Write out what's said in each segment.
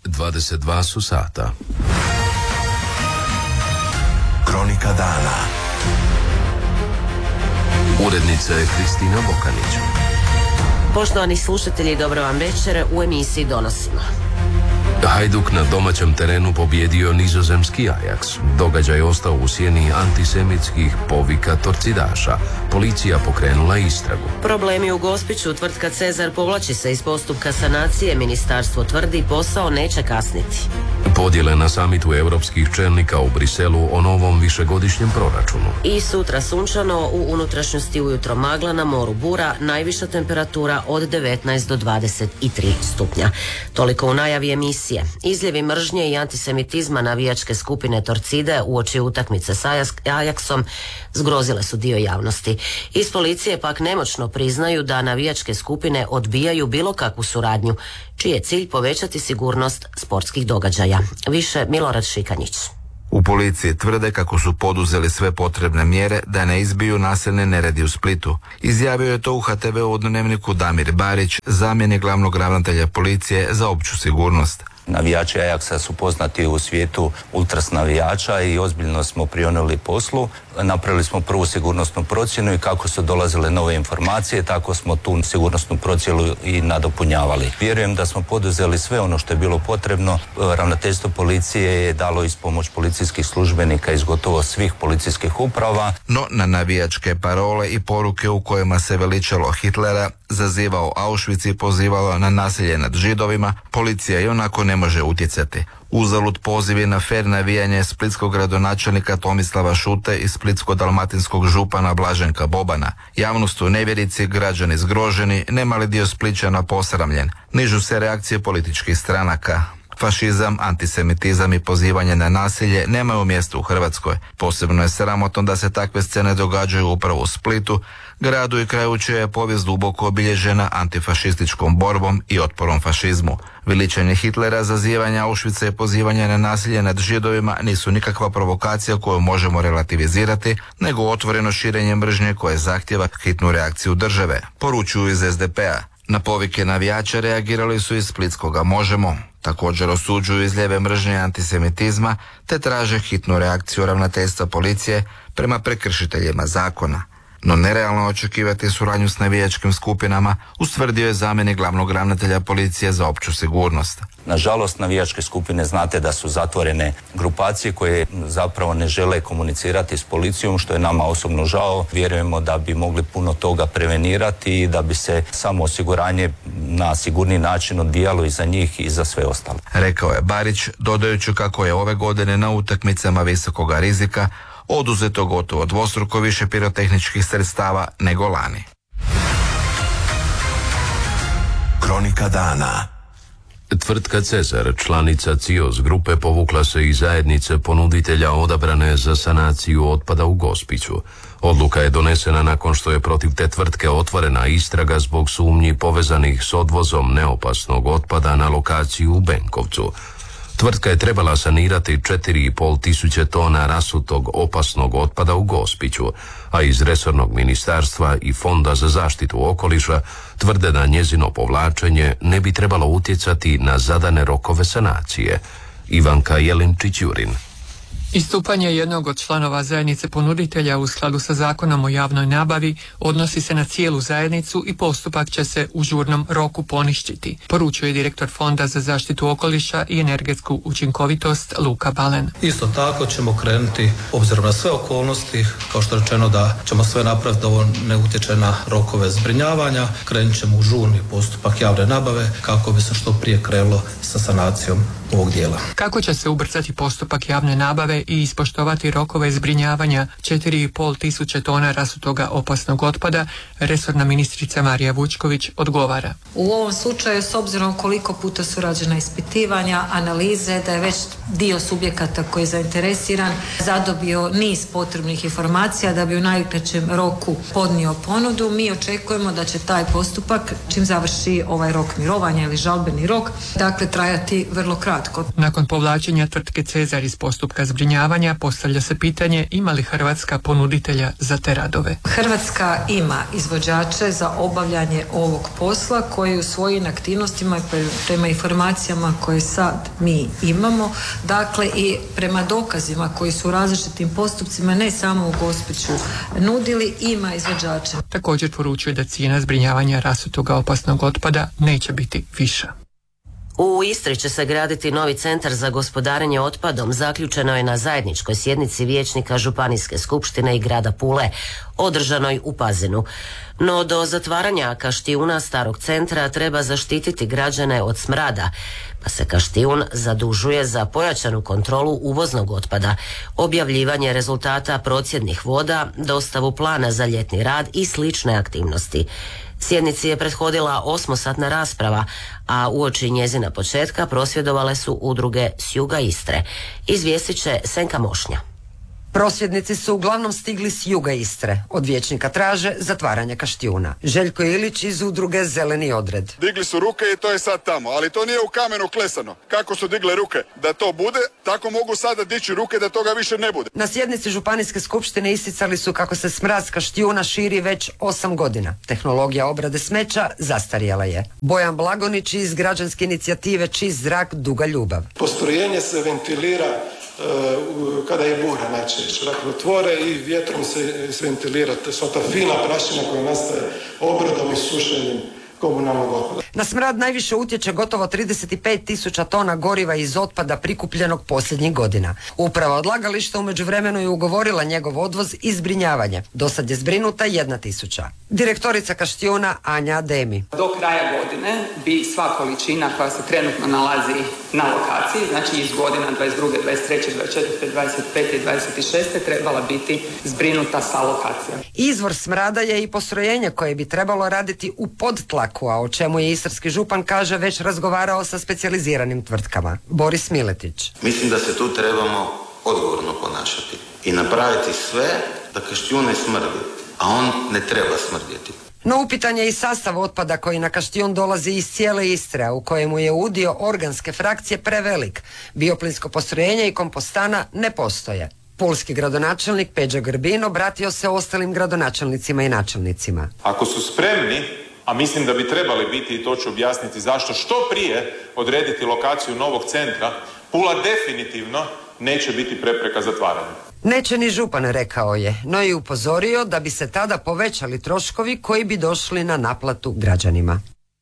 22 su sata. Kronika dana. Urednica je Kristina Bokanić. Poštovani slušatelji, dobro vam večer, u emisiji donosimo. Hajduk na domaćem terenu pobjedio nizozemski Ajax. Događaj ostao u sjeni antisemitskih povika torcidaša. Policija pokrenula istragu. Problemi u Gospiću, tvrtka Cezar povlači se iz postupka sanacije. Ministarstvo tvrdi posao neće kasniti. Podjele na samitu europskih čelnika u Briselu o novom višegodišnjem proračunu. I sutra sunčano, u unutrašnjosti ujutro magla, na moru bura, najviša temperatura od 19 do 23 stupnja. Toliko u najavi emisije. Izljevi mržnje i antisemitizma navijačke skupine Torcide uoči utakmice s Ajaxom zgrozile su dio javnosti. Iz policije pak nemoćno priznaju da navijačke skupine odbijaju bilo kakvu suradnju, čiji je cilj povećati sigurnost sportskih događaja. Više Milorad Šikanjić. U policiji tvrde kako su poduzeli sve potrebne mjere da ne izbiju nasilne neredi u Splitu. Izjavio je to u HTV-u u Dnevniku Damir Barić, zamjenik glavnog ravnatelja policije za opću sigurnost. Navijači Ajaxa su poznati u svijetu ultras navijača i ozbiljno smo prionuli poslu. Napravili smo prvu sigurnosnu procjenu i kako su dolazile nove informacije, tako smo tu sigurnosnu procjenu i nadopunjavali. Vjerujem da smo poduzeli sve ono što je bilo potrebno. Ravnateljstvo policije je dalo iz pomoć policijskih službenika iz gotovo svih policijskih uprava. No na navijačke parole i poruke u kojima se veličalo Hitlera, zazivao Auschwitz i pozivalo na nasilje nad Židovima, policija i onako ne može utjecati. Uzalud pozivi na fer navijanje splitskog gradonačelnika Tomislava Šute i splitsko-dalmatinskog župana Blaženka Bobana. Javnost u nevjerici, građani zgroženi, nemali dio Splićana posramljen. Nižu se reakcije političkih stranaka. Fašizam, antisemitizam i pozivanje na nasilje nemaju mjesto u Hrvatskoj. Posebno je sramotno da se takve scene događaju upravo u Splitu, gradu i kraju čija je povijest duboko obilježena antifašističkom borbom i otporom fašizmu. Veličanje Hitlera, zazivanje Auschwitza i pozivanje na nasilje nad Židovima nisu nikakva provokacija koju možemo relativizirati, nego otvoreno širenje mržnje koje zahtjeva hitnu reakciju države, poručuju iz SDP-a. Na povike navijača reagirali su iz splitskoga Možemo. Također osuđuju izljeve mržnje i antisemitizma te traže hitnu reakciju ravnateljstva policije prema prekršiteljima zakona. No nerealno očekivati suradnju s navijačkim skupinama, ustvrdio je zamjenik glavnog ravnatelja policije za opću sigurnost. Nažalost, navijačke skupine znate da su zatvorene grupacije koje zapravo ne žele komunicirati s policijom, što je nama osobno žao. Vjerujemo da bi mogli puno toga prevenirati i da bi se samo osiguranje na sigurni način odvijalo i za njih i za sve ostale. Rekao je Barić, dodajući kako je ove godine na utakmicama visokoga rizika oduzeto gotovo dvostruko više pirotehničkih sredstava nego lani. Kronika dana. Tvrtka Cezar, članica CIOS grupe, povukla se iz zajednice ponuditelja odabrane za sanaciju otpada u Gospiću. Odluka je donesena nakon što je protiv te tvrtke otvorena istraga zbog sumnji povezanih s odvozom neopasnog otpada na lokaciju u Benkovcu. Tvrtka je trebala sanirati 4,5 tisuće tona rasutog opasnog otpada u Gospiću, a iz resornog ministarstva i Fonda za zaštitu okoliša tvrde da njezino povlačenje ne bi trebalo utjecati na zadane rokove sanacije. Ivanka Jelinčić-Jurin. Istupanje jednog od članova zajednice ponuditelja u skladu sa zakonom o javnoj nabavi odnosi se na cijelu zajednicu i postupak će se u žurnom roku poništiti, poručuje direktor Fonda za zaštitu okoliša i energetsku učinkovitost Luka Balen. Isto tako ćemo krenuti, obzirom na sve okolnosti, kao što je rečeno da ćemo sve napraviti da ovo ne utječe na rokove zbrinjavanja, krenut ćemo u žurni postupak javne nabave kako bi se što prije krenulo sa sanacijom ovog dijela. Kako će se ubrzati postupak javne nabave i ispoštovati rokove zbrinjavanja 4,5 tisuće tona rasutoga opasnog otpada, resorna ministrica Marija Vučković odgovara. U ovom slučaju, s obzirom koliko puta su rađena ispitivanja, analize, da je već dio subjekata koji je zainteresiran zadobio niz potrebnih informacija da bi u najkraćem roku podnio ponudu, mi očekujemo da će taj postupak, čim završi ovaj rok mirovanja ili žalbeni rok, dakle trajati vrlo kratko. Nakon povlačenja tvrtke Cezar iz postupka zbrinjavanja zbrinjavanja, postavlja se pitanje ima li Hrvatska ponuditelja za te radove. Hrvatska ima izvođače za obavljanje ovog posla koji u svojim aktivnostima prema informacijama koje sad mi imamo, dakle i prema dokazima koji su u različitim postupcima ne samo u Gospiću nudili, ima izvođače. Također poručuje da cijena zbrinjavanja rasutoga opasnog otpada neće biti viša. U Istri će se graditi novi centar za gospodarenje otpadom, zaključeno je na zajedničkoj sjednici vijećnika Županijske skupštine i grada Pule, održanoj u Pazinu. No do zatvaranja Kaštijuna starog centra treba zaštititi građane od smrada, pa se Kaštijun zadužuje za pojačanu kontrolu uvoznog otpada, objavljivanje rezultata procjednih voda, dostavu plana za ljetni rad i slične aktivnosti. Sjednici je prethodila 8-satna rasprava, a uoči njezina početka prosvjedovale su udruge s juga Istre. Izvijestit će Senka Mošnja. Prosvjednici su uglavnom stigli s juga Istre. Od vijećnika traže zatvaranje Kaštijuna. Željko Ilić iz udruge Zeleni odred. Digli su ruke i to je sad tamo, ali to nije u kamenu klesano. Kako su digle ruke da to bude, tako mogu sada dići ruke da toga više ne bude. Na sjednici Županijske skupštine isticali su kako se smrad s Kaštijuna širi već 8 godina. Tehnologija obrade smeća zastarjela je. Bojan Blagonić iz građanske inicijative Čist zrak, duga ljubav. Postrojenje se ventilira kada je bura najčešće. Dakle, otvore i vjetrom se ventilira sva ta fina prašina koja nastaje obradom i sušenjem komunalnog otpada. Na smrad najviše utječe gotovo 35.000 tona goriva iz otpada prikupljenog posljednjih godina. Uprava odlagališta u međuvremenu je ugovorila njegov odvoz i zbrinjavanje. Dosad je zbrinuta 1.000. Direktorica Kaštijuna Anja Demi. Do kraja godine bi sva količina koja se trenutno nalazi na lokaciji, znači iz godina 22., 23., 24., 25. i 26. trebala biti zbrinuta sa lokacijom. Izvor smrada je i postrojenje koje bi trebalo raditi u podtlaku, a o čemu je istarski župan, kaže, već razgovarao sa specijaliziranim tvrtkama. Boris Miletić. Mislim da se tu trebamo odgovorno ponašati i napraviti sve da Kaštijun ne smrdi, a on ne treba smrdjeti. No upitan je i sastav otpada koji na Kaštijun dolazi iz cijele Istre, u kojemu je udio organske frakcije prevelik. Bioplinsko postrojenje i kompostana ne postoje. Pulski gradonačelnik Peđa Grbin obratio se ostalim gradonačelnicima i načelnicima. Ako su spremni, a mislim da bi trebali biti, i to ću objasniti zašto, što prije odrediti lokaciju novog centra, Pula definitivno neće biti prepreka zatvaranju. Neće ni župan, rekao je, no i upozorio da bi se tada povećali troškovi koji bi došli na naplatu građanima.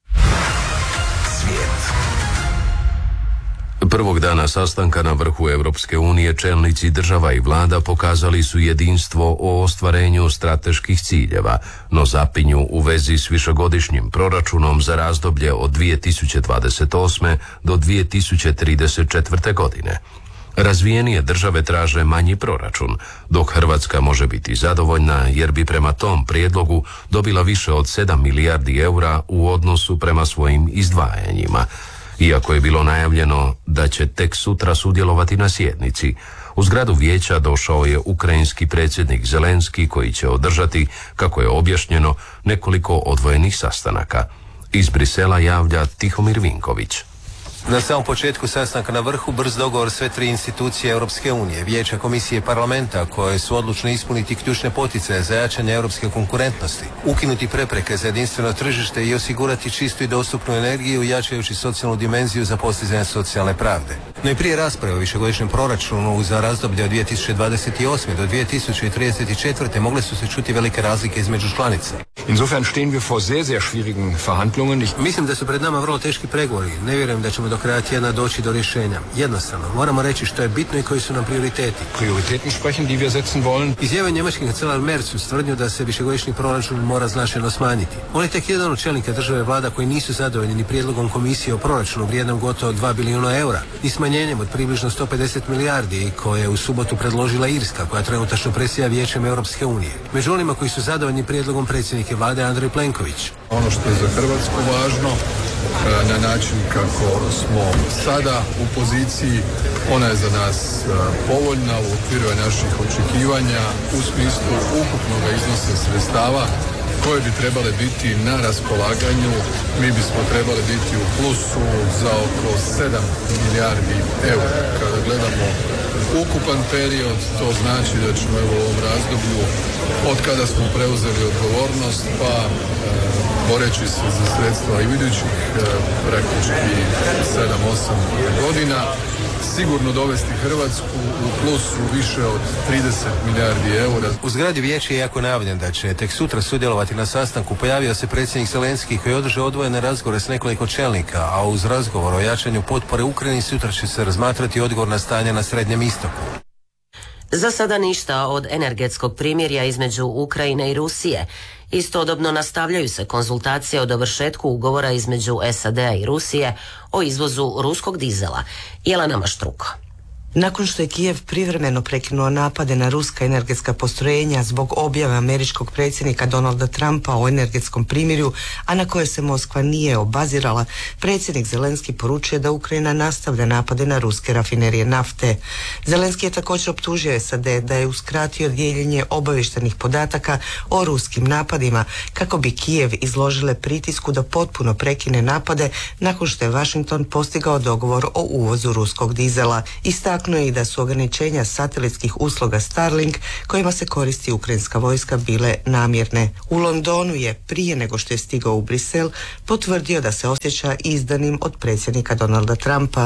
Prvog dana sastanka na vrhu Europske unije čelnici država i vlada pokazali su jedinstvo o ostvarenju strateških ciljeva, no zapinju u vezi s višegodišnjim proračunom za razdoblje od 2028. do 2034. godine. Razvijenije države traže manji proračun, dok Hrvatska može biti zadovoljna jer bi prema tom prijedlogu dobila više od 7 milijardi eura u odnosu prema svojim izdvajanjima. Iako je bilo najavljeno da će tek sutra sudjelovati na sjednici, u zgradu vijeća došao je ukrajinski predsjednik Zelenski koji će održati, kako je objašnjeno, nekoliko odvojenih sastanaka. Iz Brisela javlja Tihomir Vinković. Na samom početku sastanka na vrhu brz dogovor sve tri institucije Europske unije, Vijeća, Komisije i Parlamenta, koje su odlučne ispuniti ključne poticaje za jačanje europske konkurentnosti, ukinuti prepreke za jedinstveno tržište i osigurati čistu i dostupnu energiju, jačajući socijalnu dimenziju za postizanje socijalne pravde. No i prije rasprave o višegodišnjem proračunu za razdoblje od 2028. do 2034. mogle su se čuti velike razlike između članica. Insofern stehen wir vor sehr, sehr schwierigen Verhandlungen. Mislim da su pred nama vrlo teški pregovori. Ne vjerujem da ćemo do kraja tjedna doći do rješenja. Jednostavno, moramo reći što je bitno i koji su nam prioriteti. Prioritäten sprechen, die wir setzen wollen. Izjavio njemački kancelar Merz uz tvrdnju da se višegodišnji proračun mora značajno smanjiti. On je tek jedan od čelnika države i vlada koji nisu zadovoljni ni prijedlogom komisije o proračunu vrijednom gotovo 2 bilijuna eura, ni smanjenjem od približno 150 milijardi koje je u subotu predložila Irska, koja trenutačno predsjeda Vijećem Europske unije. Među onima koji su zadovoljni prijedlogom predsjednike vlade Andrej Plenković. Ono što je za Hrvatsku važno, na način kako smo sada u poziciji, ona je za nas povoljna u okviru naših očekivanja u smislu ukupnog iznosa sredstava koje bi trebale biti na raspolaganju. Mi bismo trebali biti u plusu za oko 7 milijardi eura. Kada gledamo ukupan period, to znači da ćemo u ovom razdoblju od kada smo preuzeli odgovornost pa boreći se za sredstva i idućih praktički 7-8 godina sigurno dovesti Hrvatsku u plusu više od 30 milijardi eura. U zgradi vijeća je jako najavljen da će tek sutra sudjelovati na sastanku. Pojavio se predsjednik Zelenski koji je održao odvojene razgovore s nekoliko čelnika, a uz razgovor o jačanju potpore Ukrajini sutra će se razmatrati odgovor na stanje na Srednjem istoku. Za sada ništa od energetskog primirja između Ukrajine i Rusije. Istodobno nastavljaju se konzultacije o dovršetku ugovora između SAD-a i Rusije o izvozu ruskog dizela. Jelena Maštruko. Nakon što je Kijev privremeno prekinuo napade na ruska energetska postrojenja zbog objave američkog predsjednika Donalda Trumpa o energetskom primirju, a na koje se Moskva nije obazirala, predsjednik Zelenski poručuje da Ukrajina nastavlja napade na ruske rafinerije nafte. Zelenski je također optužio SAD da je uskratio dijeljenje obavještajnih podataka o ruskim napadima kako bi Kijev izložile pritisku da potpuno prekine napade nakon što je Washington postigao dogovor o uvozu ruskog dizela. Istaknuo je i da su ograničenja satelitskih usluga Starlink kojima se koristi ukrajinska vojska bile namjerne. U Londonu je, prije nego što je stigao u Brisel, potvrdio da se osjeća izdanim od predsjednika Donalda Trumpa.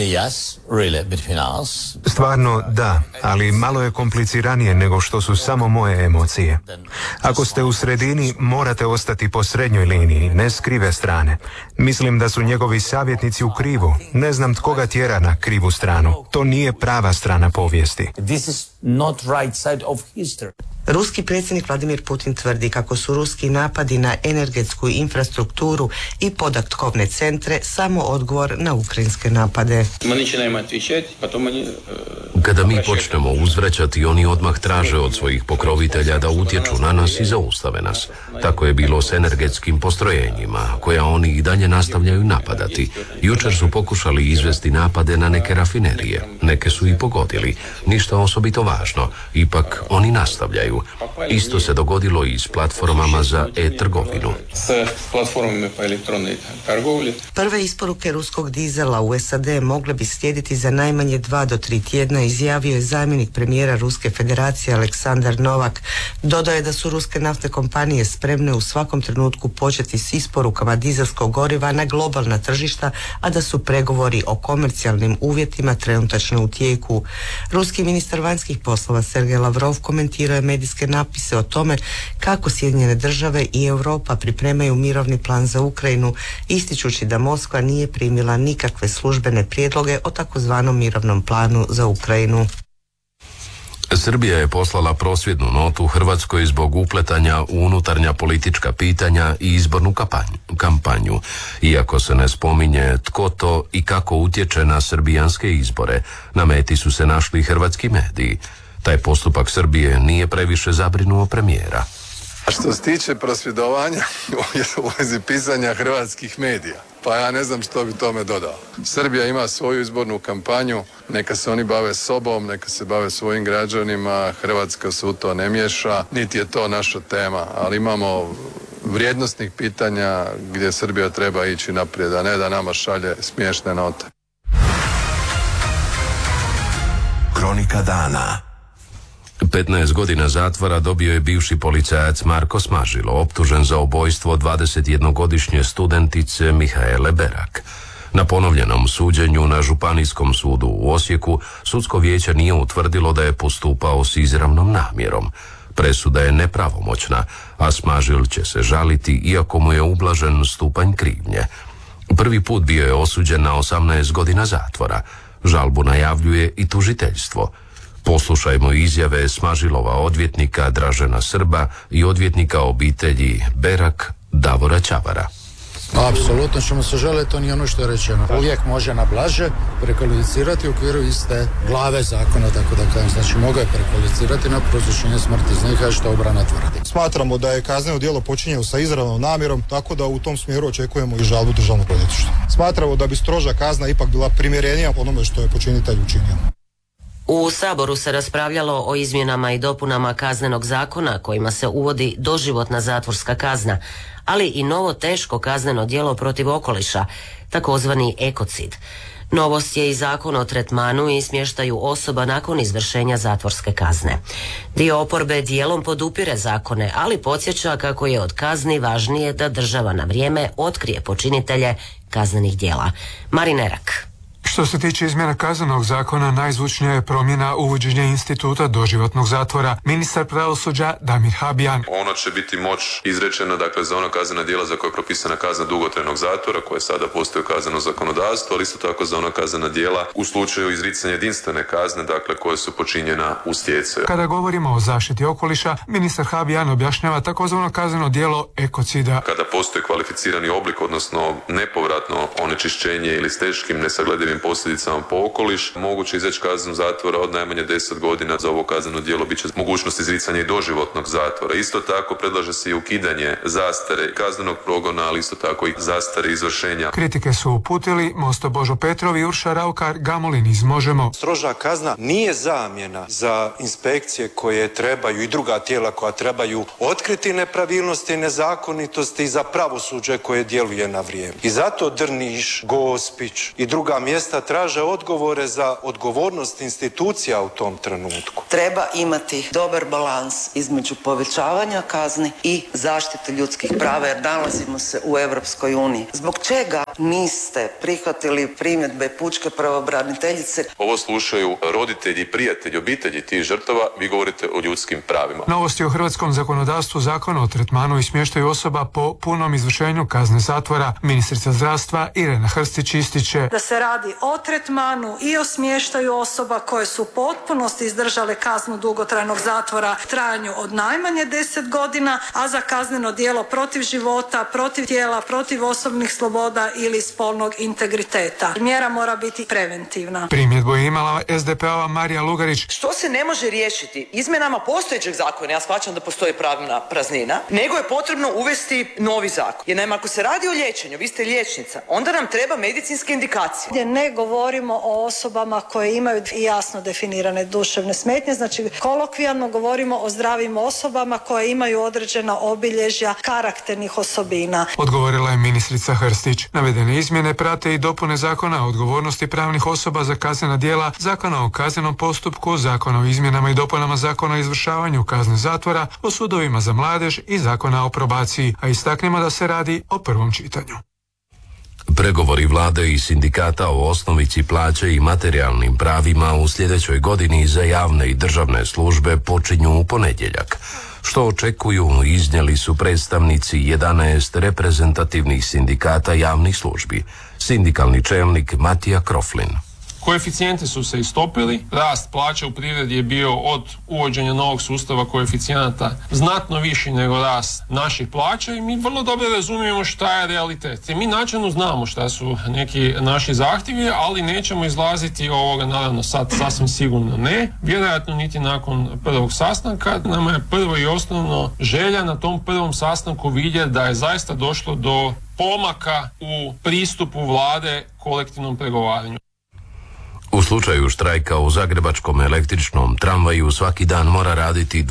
Stvarno da, ali malo je kompliciranije nego što su samo moje emocije. Ako ste u sredini, morate ostati po srednjoj liniji, ne s krive strane. Mislim da su njegovi savjetnici u krivu. Ne znam tko ga tjera na krivu stranu. To nije prava strana povijesti. Ruski predsjednik Vladimir Putin tvrdi kako su ruski napadi na energetsku infrastrukturu i podatkovne centre samo odgovor na ukrajinske napade. Kada mi počnemo uzvraćati, oni odmah traže od svojih pokrovitelja da utječu na nas i zaustave nas. Tako je bilo s energetskim postrojenjima, koja oni i dalje nastavljaju napadati. Jučer su pokušali izvesti napade na neke rafinerije. Neke su i pogodili. Ništa osobito važno. Ipak oni nastavljaju. Isto se dogodilo i s platformama za e-trgovinu. Prve isporuke ruskog dizela u SAD mogle bi slijediti za najmanje 2 do 3 tjedna, izjavio je zamjenik premijera Ruske federacije Aleksandar Novak. Dodao je da su ruske naftne kompanije spremne u svakom trenutku početi s isporukama dizelskog goriva na globalna tržišta, a da su pregovori o komercijalnim uvjetima trenutačno u tijeku. Ruski ministar vanjskih poslova Sergej Lavrov komentirao je medijske napise o tome kako Sjedinjene države i Europa pripremaju mirovni plan za Ukrajinu, ističući da Moskva nije primila nikakve službene prijedloge o takozvanom mirovnom planu za Ukrajinu. Srbija je poslala prosvjednu notu Hrvatskoj zbog upletanja u unutarnja politička pitanja i izbornu kampanju, iako se ne spominje tko to i kako utječe na srbijanske izbore. Na meti su se našli hrvatski mediji. Taj postupak Srbije nije previše zabrinuo premijera. Što se tiče prosvjedovanja u vezi pisanja hrvatskih medija, pa ja ne znam što bi tome dodao. Srbija ima svoju izbornu kampanju, neka se oni bave sobom, neka se bave svojim građanima, Hrvatska se u to ne miješa, niti je to naša tema, ali imamo vrijednosnih pitanja gdje Srbija treba ići naprijed, a ne da nama šalje smiješne note. Kronika dana. 15 godina zatvora dobio je bivši policajac Marko Smažilo, optužen za ubojstvo 21-godišnje studentice Mihaele Berak. Na ponovljenom suđenju na Županijskom sudu u Osijeku sudsko vijeće nije utvrdilo da je postupao s izravnom namjerom. Presuda je nepravomoćna, a Smažil će se žaliti iako mu je ublažen stupanj krivnje. Prvi put bio je osuđen na 18 godina zatvora. Žalbu najavljuje i tužiteljstvo. Poslušajmo izjave Smažilova odvjetnika Dražena Srba i odvjetnika obitelji Berak Davora Ćavara. Apsolutno ćemo se žaliti, to nije ono što je rečeno. Uvijek može na blaže prekvalificirati u okviru iste glave zakona, tako da kažem. Znači mogao je prekvalificirati na prouzročenje smrti iz njega, što obrana tvrdi. Smatramo da je kazneno djelo počinjeno sa izravnom namjerom, tako da u tom smjeru očekujemo i žalbu državnog odvjetništva. Smatramo da bi stroža kazna ipak bila primjerenija onome što je počinitelj učinio. U Saboru se raspravljalo o izmjenama i dopunama Kaznenog zakona kojima se uvodi doživotna zatvorska kazna, ali i novo teško kazneno djelo protiv okoliša, takozvani ekocid. Novost je i zakon o tretmanu i smještaju osoba nakon izvršenja zatvorske kazne. Dio oporbe dijelom podupire zakone, ali podsjeća kako je od kazni važnije da država na vrijeme otkrije počinitelje kaznenih djela. Marin Erak. Što se tiče izmjena kaznenog zakona, najzvučnija je promjena uvođenja instituta doživotnog zatvora. Ministar pravosuđa Damir Habijan. Ono će biti moć izrečena, dakle, za ona kaznena djela za koje je propisana kazna dugotrajnog zatvora, koje sada postoji u kaznenom zakonodavstvu, ali isto tako za ona kaznena djela u slučaju izricanja jedinstvene kazne, dakle, koje su počinjena u stjecaju. Kada govorimo o zaštiti okoliša, ministar Habijan objašnjava takozvano kazneno djelo ekocida. Kada postoji kvalificirani oblik, odnosno nepovratno onečišćenje ili s teškim nesagledivim posljedicama po okoliš, moguće izreći kaznu zatvora od najmanje 10 godina. Za ovo kazneno djelo bit će mogućnost izricanja i doživotnog zatvora. Isto tako predlaže se i ukidanje zastare kaznenog progona, ali isto tako i zastare izvršenja. Kritike su uputili Mosto Božo Petrov i Urša Raukar Gamulin iz Možemo. Stroža kazna nije zamjena za inspekcije koje trebaju i druga tijela koja trebaju otkriti nepravilnosti i nezakonitosti i za pravosuđe koje djeluje na vrijeme. I zato Drniš, Gospić i druga mjesta traže odgovore za odgovornost institucija u tom trenutku. Treba imati dobar balans između povećavanja kazni i zaštite ljudskih prava, jer nalazimo se u Europskoj uniji. Zbog čega niste prihvatili primjedbe pučke pravobraniteljice? Ovo slušaju roditelji i prijatelji obitelji tih žrtava, vi govorite o ljudskim pravima. Novosti u hrvatskom zakonodavstvu Zakona o tretmanu i smještaju osoba po punom izvršenju kazne zatvora. Ministrica zdravstva Irena Hrstić ističe da se radi o tretmanu i o smještaju osoba koje su u potpunosti izdržale kaznu dugotrajnog zatvora u trajanju od najmanje 10 godina, a za kazneno djelo protiv života, protiv tijela, protiv osobnih sloboda ili spolnog integriteta. Mjera mora biti preventivna. Primjedbu je imala SDP-ova Marija Lugarić. Što se ne može riješiti izmjenama postojećeg zakona, ja shvaćam da postoji pravna praznina, nego je potrebno uvesti novi zakon. Jer naime, ako se radi o liječenju, vi ste liječnica, onda nam treba medicinske indikacije. Gdje ne govorimo o osobama koje imaju jasno definirane duševne smetnje, znači kolokvijalno govorimo o zdravim osobama koje imaju određena obilježja karakternih osobina. Odgovorila je ministrica Hrstić. Navedene izmjene prate i dopune Zakona o odgovornosti pravnih osoba za kaznena djela, Zakona o kaznenom postupku, Zakona o izmjenama i dopunama Zakona o izvršavanju kazne zatvora, o sudovima za mladež i Zakona o probaciji, a istaknemo da se radi o prvom čitanju. Pregovori vlade i sindikata o osnovici plaće i materijalnim pravima u sljedećoj godini za javne i državne službe počinju u ponedjeljak. Što očekuju, iznijeli su predstavnici 11 reprezentativnih sindikata javnih službi. Sindikalni čelnik Matija Kroflin. Koeficijenti su se istopili, rast plaća u privredi je bio od uvođenja novog sustava koeficijenata znatno viši nego rast naših plaća i mi vrlo dobro razumijemo šta je realitet. I mi načelno znamo šta su neki naši zahtjevi, ali nećemo izlaziti ovoga, naravno sad sasvim sigurno ne, vjerojatno niti nakon prvog sastanka. Nama je prvo i osnovno želja na tom prvom sastanku vidjeti da je zaista došlo do pomaka u pristupu vlade kolektivnom pregovaranju. U slučaju štrajka u zagrebačkom električnom tramvaju svaki dan mora raditi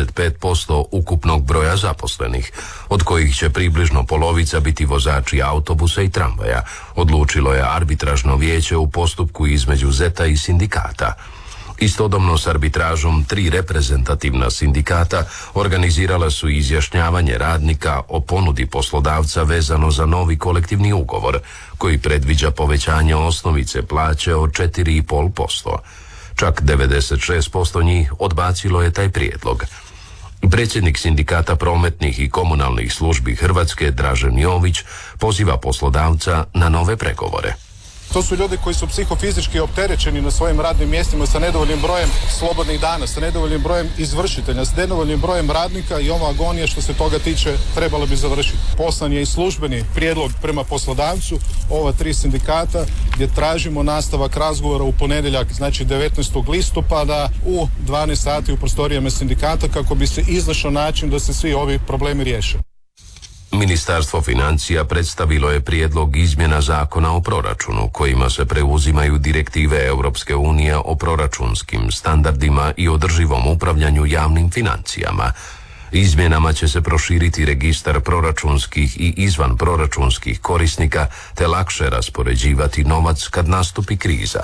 25% ukupnog broja zaposlenih, od kojih će približno polovica biti vozači autobusa i tramvaja, odlučilo je arbitražno vijeće u postupku između ZET-a i sindikata. Istodobno s arbitražom 3 reprezentativna sindikata organizirala su izjašnjavanje radnika o ponudi poslodavca vezano za novi kolektivni ugovor, koji predviđa povećanje osnovice plaće od 4,5%. Čak 96% njih odbacilo je taj prijedlog. Predsjednik sindikata prometnih i komunalnih službi Hrvatske, Dražen Jović, poziva poslodavca na nove pregovore. To su ljudi koji su psihofizički opterećeni na svojim radnim mjestima sa nedovoljnim brojem slobodnih dana, sa nedovoljnim brojem izvršitelja, sa nedovoljnim brojem radnika i ova agonija što se toga tiče trebala bi završiti. Poslan je i službeni prijedlog prema poslodavcu, ova 3 sindikata, gdje tražimo nastavak razgovora u ponedjeljak, znači 19. listopada u 12 sati u prostorijama sindikata kako bi se iznašao način da se svi ovi problemi riješe. Ministarstvo financija predstavilo je prijedlog izmjena zakona o proračunu kojima se preuzimaju direktive Europske unije o proračunskim standardima i održivom upravljanju javnim financijama. Izmjenama će se proširiti registar proračunskih i izvanproračunskih korisnika te lakše raspoređivati novac kad nastupi kriza.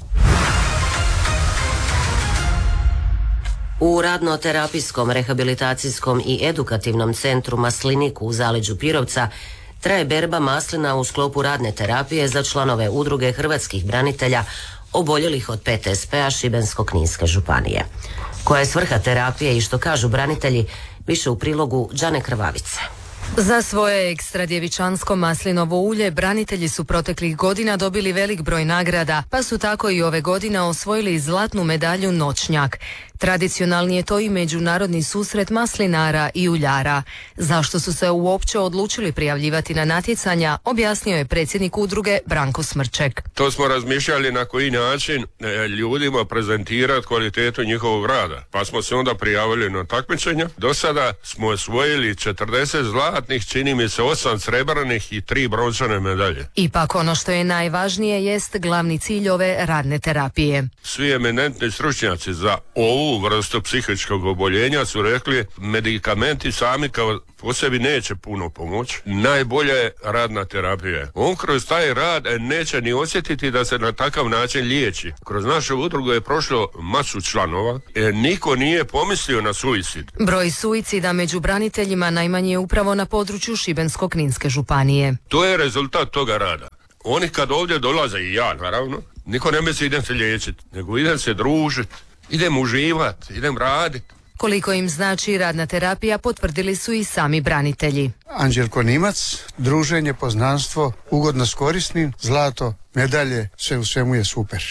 U radno-terapijskom, rehabilitacijskom i edukativnom centru Maslinik u zaleđu Pirovca traje berba maslina u sklopu radne terapije za članove udruge hrvatskih branitelja oboljelih od PTSP-a Šibensko-kninske županije. Koja je svrha terapije i što kažu branitelji, više u prilogu Đane Krvavice. Za svoje ekstra djevičansko maslinovo ulje branitelji su proteklih godina dobili velik broj nagrada, pa su tako i ove godine osvojili zlatnu medalju Noćnjak. Tradicionalni je to i međunarodni susret maslinara i uljara. Zašto su se uopće odlučili prijavljivati na natjecanja, objasnio je predsjednik udruge Branko Smrček. To smo razmišljali na koji način ljudima prezentirati kvalitetu njihovog rada, pa smo se onda prijavili na takmičenja. Do sada smo osvojili 40 zlatnih, čini mi se 8 srebrnih i 3 brončane medalje. Ipak ono što je najvažnije jest glavni cilj ove radne terapije. Svi eminentni stručnjaci za ovu vrstu psihičkog oboljenja su rekli medikamenti sami kao po sebi neće puno pomoći. Najbolja je radna terapija. On kroz taj rad neće ni osjetiti da se na takav način liječi. Kroz našu udrugu je prošlo masu članova. Niko nije pomislio na suicid. Broj suicida među braniteljima najmanji je upravo na području Šibensko-kninske županije. To je rezultat toga rada. Oni kad ovdje dolaze, i ja naravno, niko ne misli idem se liječiti, nego idem se družiti, idem uživati, idem raditi. Koliko im znači radna terapija potvrdili su i sami branitelji. Anđelko Nimac, druženje, poznanstvo, ugodno s korisnim, zlato, medalje, sve u svemu je super.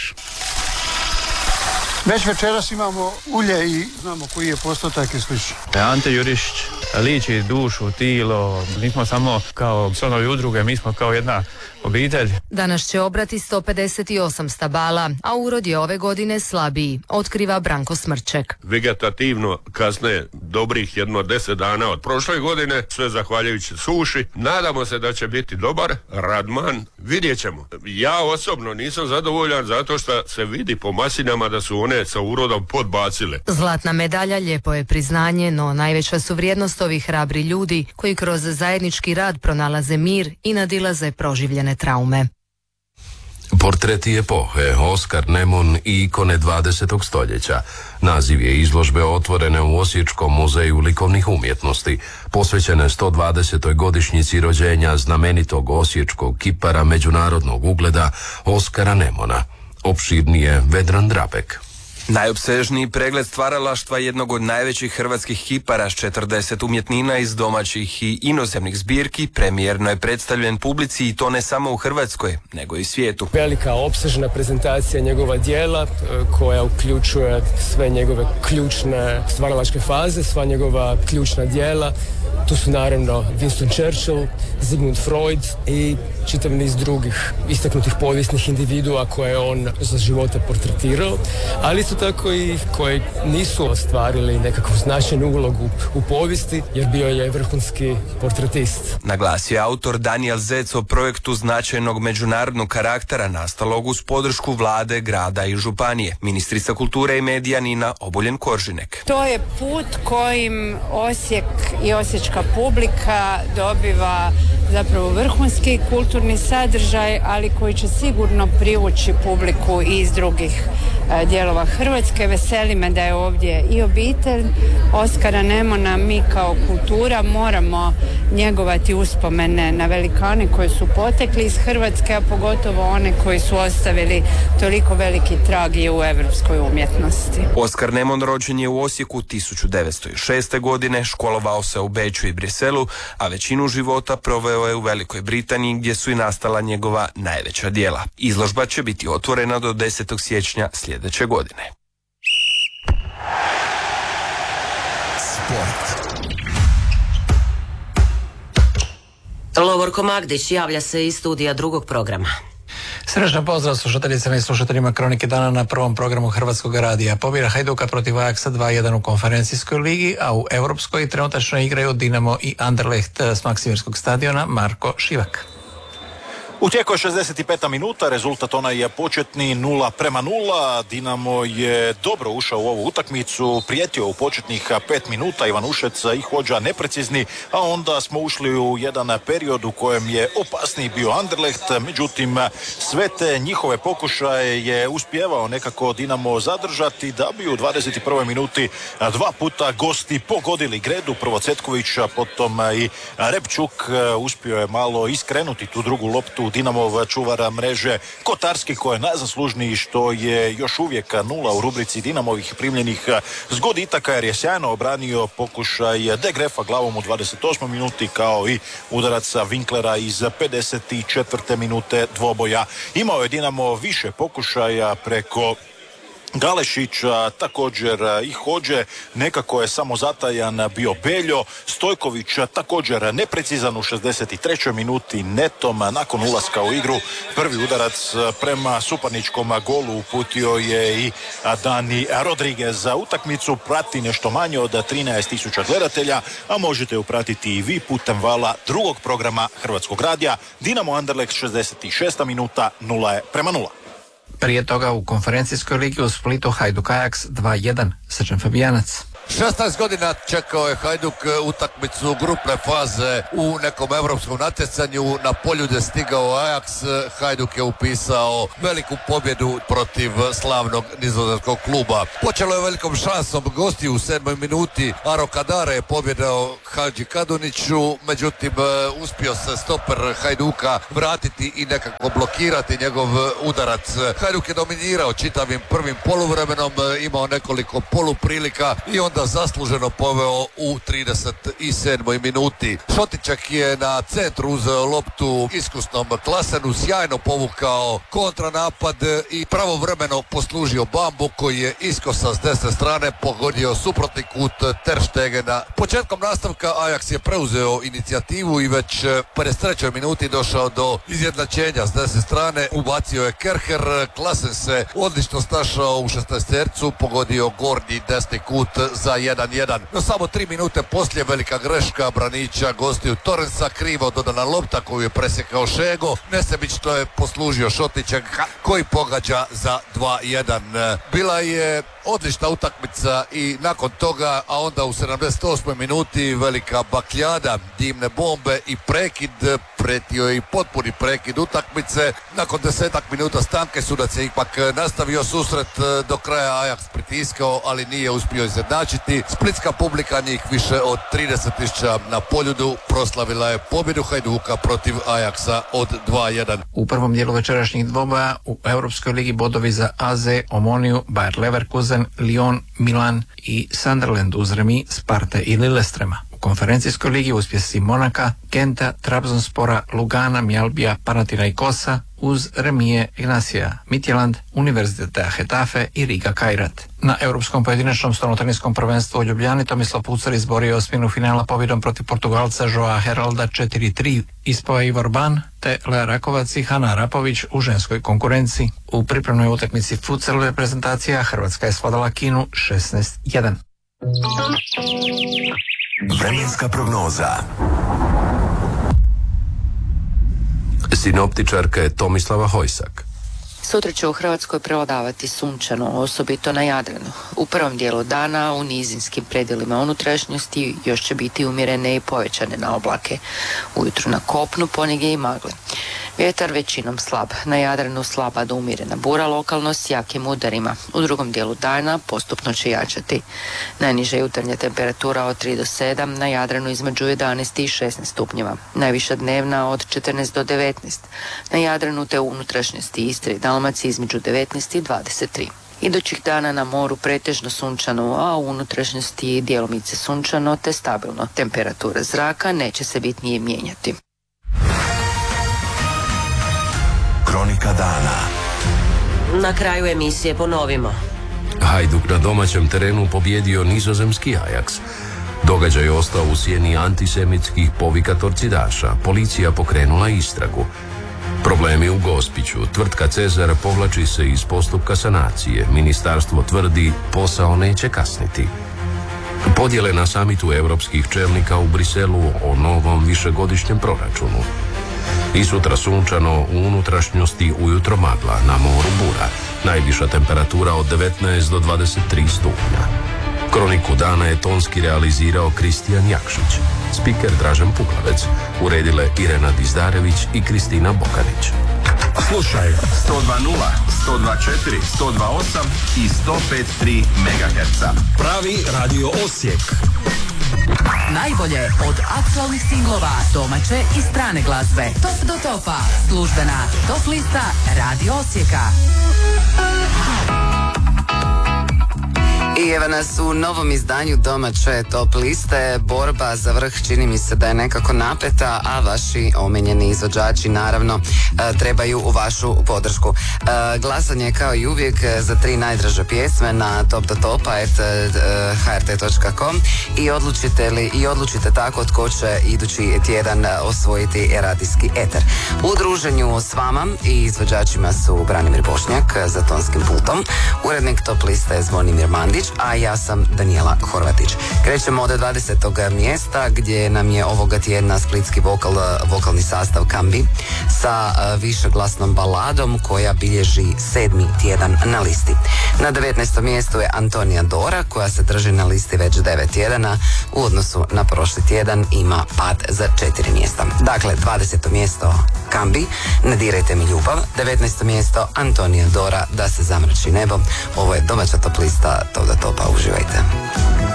Već večeras imamo ulje i znamo koji je postotak i slično. Ante Jurišić liči dušu, tilo, nismo samo kao članovi udruge, mi smo kao jedna obitelj. Danas će obrati 158 stabala, a urod je ove godine slabiji, otkriva Branko Smrček. Vegetativno kasne dobrih 10 dana od prošle godine, sve zahvaljujući suši. Nadamo se da će biti dobar, radman, vidjet ćemo. Ja osobno nisam zadovoljan zato što se vidi po maslinama da su one sa urodom podbacile. Zlatna medalja lijepo je priznanje, no najveća su vrijednost ovih hrabri ljudi koji kroz zajednički rad pronalaze mir i nadilaze proživljene traume. Portreti epohe, Oskar Nemun i ikone 20. stoljeća. Naziv je izložbe otvorene u Osječkom muzeju likovnih umjetnosti, posvećene 120. godišnjici rođenja znamenitog osječkog kipara međunarodnog ugleda Oskara Nemuna. Opširnije Vedran Drapek. Najopsežniji pregled stvaralaštva jednog od najvećih hrvatskih kipara s 40 umjetnina iz domaćih i inozemnih zbirki premijerno je predstavljen publici i to ne samo u Hrvatskoj, nego i svijetu. Velika opsežna prezentacija njegova djela koja uključuje sve njegove ključne stvaralačke faze, sva njegova ključna djela. Tu su naravno Winston Churchill, Sigmund Freud i čitav niz drugih istaknutih povijesnih individua koje on za života portretirao, ali isto tako i koji nisu ostvarili nekakvu značajnu ulogu u povijesti jer bio je vrhunski portretist. Naglasio je autor Daniel Zec o projektu značajnog međunarodnog karaktera nastalog uz podršku vlade, grada i županije. Ministrica kulture i medija Nina Obuljen-Koržinek. To je put kojim Osijek i osječka publika dobiva zapravo vrhunski kulturni sadržaj, ali koji će sigurno privući publiku i iz drugih dijelova Hrvatske. Veseli me da je ovdje i obitelj Oskara Nemuna. Mi kao kultura moramo njegovati uspomene na velikane koji su potekli iz Hrvatske, a pogotovo one koji su ostavili toliko veliki trag i u evropskoj umjetnosti. Oskar Nemun rođen je u Osijeku 1906. godine, školovao se u Beču i Briselu, a većinu života proveo je u Velikoj Britaniji gdje su i nastala njegova najveća djela. Izložba će biti otvorena do 10. siječnja sljedeće godine. Sport. Lovorko Magdić javlja se iz studija drugog programa. Srećan pozdrav slušateljicama i slušateljima Kronike dana na prvom programu Hrvatskog radija. Pobjeda Hajduka protiv Ajaxa 2-1 u konferencijskoj ligi, a u Europskoj trenutačno igraju Dinamo i Anderlecht s Maksimirskog stadiona. Marko Šivak. U tijeku je 65. minuta, rezultat onaj je početni 0:0. Dinamo je dobro ušao u ovu utakmicu, prijetio u početnih 5 minuta, Ivanušec i Hodža neprecizni, a onda smo ušli u jedan period u kojem je opasniji bio Anderlecht, međutim sve te njihove pokušaje je uspjevao nekako Dinamo zadržati, da bi u 21. minuti 2 puta gosti pogodili gredu, prvo Cetković, potom i Repčuk uspio je malo iskrenuti tu drugu loptu Dinamov čuvar mreže Kotarski, koji je najzaslužniji što je još uvijek 0 u rubrici Dinamovih primljenih zgoditaka, jer je sjajno obranio pokušaj De Grefa glavom u 28. minuti, kao i udarac Winklera iz 54. minute dvoboja. Imao je Dinamo više pokušaja preko Galešića, također i Hodže, nekako je samozatajan bio Beljo, Stojković također neprecizan u 63. minuti netom nakon ulaska u igru. Prvi udarac prema suparničkom golu uputio je i Dani Rodriguez. Utakmicu prati nešto manje od 13.000 gledatelja, a možete ju pratiti i vi putem vala drugog programa Hrvatskog radija. Dinamo Anderlecht 66. minuta 0:0. Prije toga u konferencijskoj ligi u Splitu Hajduk Ajax 2:1. Srđan Fabijanac. 16 godina čekao je Hajduk utakmicu grupne faze u nekom europskom natjecanju. Na polju gdje stigao Ajax, Hajduk je upisao veliku pobjedu protiv slavnog nizozemskog kluba. Počelo je velikom šansom gosti u 7. minuti. Aro Kadare je pobjedao Hadži Kaduniću, međutim uspio se stoper Hajduka vratiti i nekako blokirati njegov udarac. Hajduk je dominirao čitavim prvim poluvremenom, imao nekoliko poluprilika i onda zasluženo poveo u 37. minuti. Šotićak je na centru uzeo loptu iskusnom Klasenu, sjajno povukao kontranapad i pravovremeno poslužio Bambu, koji je iskosa s desne strane pogodio suprotni kut Ter Stegena. Početkom nastavka Ajax je preuzeo inicijativu i već 53. minuti došao do izjednačenja s desne strane. Ubacio je Kerher, Klasen se odlično snašao u 16-tercu, pogodio gornji desni kut za 1:1. No samo 3 minute poslije velika greška braniča gostiju Torrensa, krivo dodana lopta koju je presjekao Šego. Nesebično je poslužio Šotićak koji pogađa za 2:1. Bila je odlična utakmica i nakon toga, a onda u 78. minuti velika bakljada, dimne bombe i prekid, pretio je i potpuni prekid utakmice. Nakon 10 minuta stanke sudac je ipak nastavio susret, do kraja Ajax pritiskao, ali nije uspio izjednačiti. Splitska publika, njih više od 30.000 na Poljudu, proslavila je pobjedu Hajduka protiv Ajaxa od 2:1. U prvom dijelu večerašnjih dvoboja u Europskoj ligi bodovi za AZ, Omoniju, Bayer Leverkusen, Lyon, Milan i Sunderland uz remi Sparte i Lillestrema. U konferencijskoj ligi uspjesi Monaka, Genta, Trabzonspora, Lugana, Mjalbija, Panathinaikosa uz remije Ignacija Midtjylland, Univerziteta Hetafe i Riga Kairat. Na europskom pojedinačnom stolnoteniskom prvenstvu u Ljubljani Tomislav Pucar izborio osminu finala pobjedom protiv Portugalca Joa Heralda 4:3. Ispao je Ivor Ban te Lea Rakovac i Hana Arapović u ženskoj konkurenciji. U pripremnoj utakmici futsal reprezentacija Hrvatska je svladala Kinu 16:1. Vremenska prognoza. Sinoptičarka je Tomislava Hojsak. Sutra će u Hrvatskoj prevladavati sunčano, osobito na Jadranu. U prvom dijelu dana u nizinskim predjelima unutrašnjosti još će biti umjerene i povećane na oblake. Ujutro na kopnu ponegdje i magle. Vjetar većinom slab, na Jadranu slaba do umjerena bura, lokalno s jakim udarima. U drugom dijelu dana postupno će jačati. Najniža jutarnja temperatura od 3 do 7, na Jadranu između 11 i 16 stupnjeva. Najviša dnevna od 14 do 19. Na Jadranu te u unutrašnjosti Istre i Dalmaciji između 19 i 23. Idućih dana na moru pretežno sunčano, a u unutrašnjosti djelomice sunčano te stabilno. Temperatura zraka neće se bitnije mijenjati. Kronika dana. Na kraju emisije ponovimo. Hajduk na domaćem terenu pobjedio nizozemski Ajax. Događaj je ostao u sjeni antisemitskih povika torcidaša. Policija pokrenula istragu. Problemi u Gospiću. Tvrtka Cezar povlači se iz postupka sanacije. Ministarstvo tvrdi posao neće kasniti. Podjele na samitu europskih čelnika u Briselu o novom višegodišnjem proračunu. I sutra sunčano, u unutrašnjosti ujutro magla, na moru bura. Najviša temperatura od 19 do 23 stupnja. Kroniku dana je tonski realizirao Kristijan Jakšić. Spiker Dražen Puklavec. Uredile Irena Dizdarević i Kristina Bokanić. Slušaj 102.0, 102.4, 102.8 i 105.3 MHz. Pravi Radio Osijek. Najbolje od aktualnih singlova, domaće i strane glazbe. Top do topa. Službena top lista Radio Osijeka. I evo nas u novom izdanju domaće top liste. Borba za vrh čini mi se da je nekako napeta, a vaši omiljeni izvođači naravno trebaju vašu podršku. Glasanje kao i uvijek za 3 najdraže pjesme na top.ht.com i odlučite tako tko će idući tjedan osvojiti radijski eter. U druženju s vama i izvođačima su Branimir Bošnjak za tonskim pultom, urednik top liste je Zvonimir Mandić, a ja sam Danijela Horvatić. Krećemo od 20. mjesta gdje nam je ovoga tjedna splitski vokalni sastav Kambi sa višeglasnom baladom koja bilježi 7. tjedan na listi. Na 19. mjestu je Antonija Dora koja se drži na listi već 9 tjedana, u odnosu na prošli tjedan ima pad za 4 mjesta. Dakle, 20. mjesto Kambi, Ne dirajte mi ljubav, 19. mjesto Antonija Dora, Da se zamrači nebo. Ovo je domaća top lista Top do topa, uživajte.